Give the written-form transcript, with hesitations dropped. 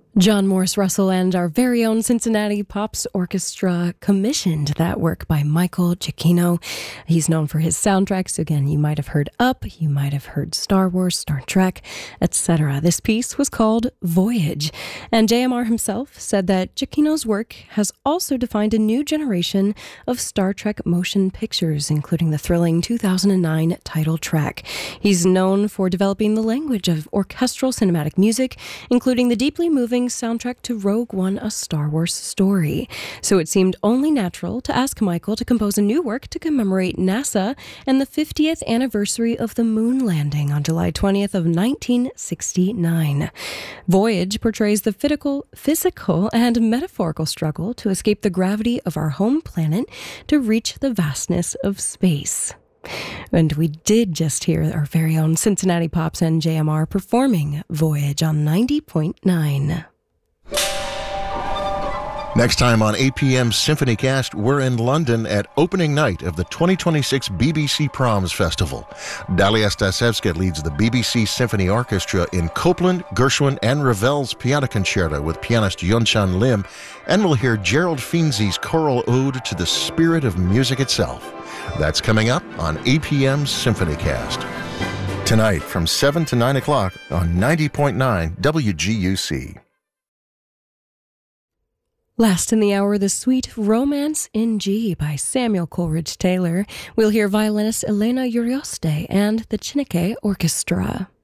John Morris Russell and our very own Cincinnati Pops Orchestra commissioned that work by Michael Giacchino. He's known for his soundtracks. Again, you might have heard Up, you might have heard Star Wars, Star Trek, etc. This piece was called Voyage. And JMR himself said that Giacchino's work has also defined a new generation of Star Trek motion pictures, including the thrilling 2009 title track. He's known for developing the language of orchestral cinematic music, including the deeply moving soundtrack to Rogue One, A Star Wars Story. So it seemed only natural to ask Michael to compose a new work to commemorate NASA and the 50th anniversary of the moon landing on July 20th of 1969. Voyage portrays the physical and metaphorical struggle to escape the gravity of our home planet to reach the vastness of space. And we did just hear our very own Cincinnati Pops and JMR performing Voyage on 90.9. Next time on APM Symphonycast, we're in London at opening night of the 2026 BBC Proms Festival. Dalia Stasevska leads the BBC Symphony Orchestra in Copland, Gershwin, and Ravel's Piano Concerto with pianist Yunchan Lim, and we'll hear Gerald Finzi's choral ode to the spirit of music itself. That's coming up on APM Symphonycast. Tonight from 7 to 9 o'clock on 90.9 WGUC. Last in the hour, the suite Romance in G by Samuel Coleridge Taylor. We'll hear violinist Elena Urioste and the Chineke Orchestra.